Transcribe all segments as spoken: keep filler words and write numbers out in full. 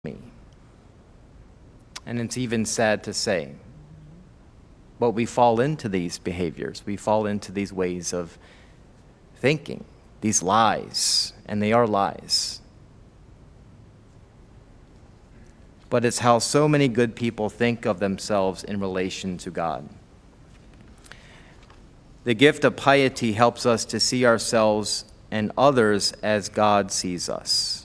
me. And it's even sad to say, but we fall into these behaviors. We fall into these ways of thinking, these lies, and they are lies. But it's how so many good people think of themselves in relation to God. The gift of piety helps us to see ourselves and others as God sees us.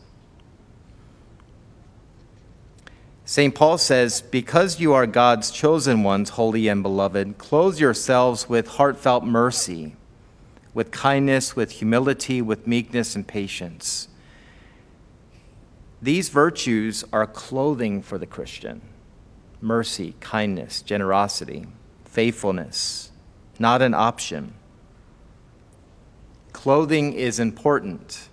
Saint Paul says, because you are God's chosen ones, holy and beloved, clothe yourselves with heartfelt mercy, with kindness, with humility, with meekness and patience. These virtues are clothing for the Christian. Mercy, kindness, generosity, faithfulness, not an option. Clothing is important.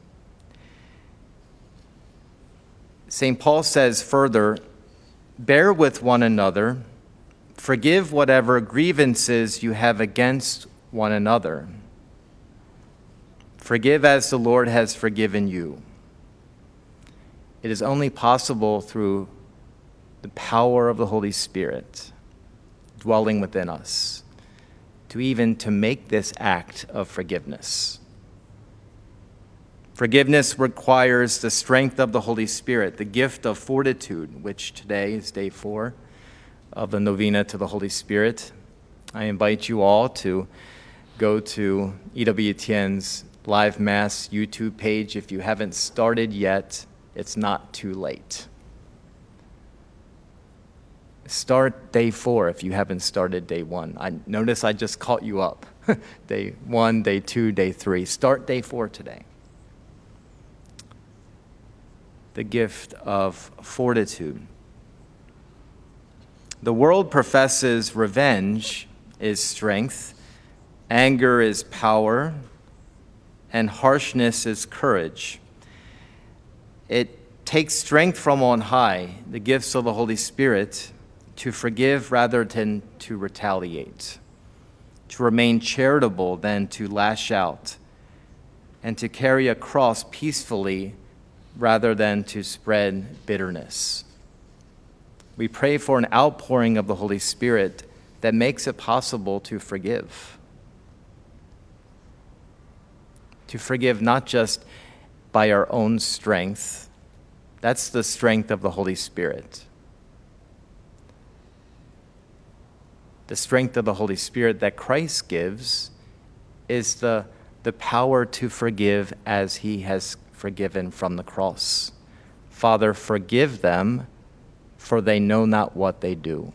Saint Paul says further, bear with one another, forgive whatever grievances you have against one another. Forgive as the Lord has forgiven you. It is only possible through the power of the Holy Spirit dwelling within us to even to make this act of forgiveness. Forgiveness requires the strength of the Holy Spirit, the gift of fortitude, which today is day four of the Novena to the Holy Spirit. I invite you all to go to E W T N's Live Mass YouTube page. If you haven't started yet, it's not too late. Start day four if you haven't started day one. I notice I just caught you up. Day one, day two, day three. Start day four today. The gift of fortitude. The world professes revenge is strength, anger is power, and harshness is courage. It takes strength from on high, the gifts of the Holy Spirit, to forgive rather than to retaliate, to remain charitable than to lash out, and to carry a cross peacefully rather than to spread bitterness. We pray for an outpouring of the Holy Spirit that makes it possible to forgive. To forgive not just by our own strength. That's the strength of the Holy Spirit. The strength of the Holy Spirit that Christ gives is the, the power to forgive as he has forgiven from the cross. Father, forgive them, for they know not what they do.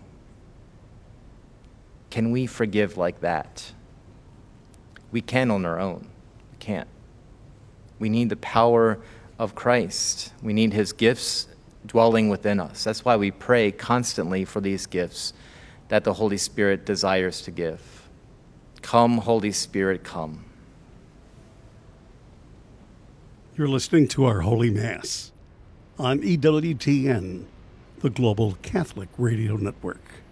Can we forgive like that? We can on our own. We can't. We need the power of Christ. We need his gifts dwelling within us. That's why we pray constantly for these gifts that the Holy Spirit desires to give. Come, Holy Spirit, come. You're listening to our Holy Mass on E W T N, the Global Catholic Radio Network.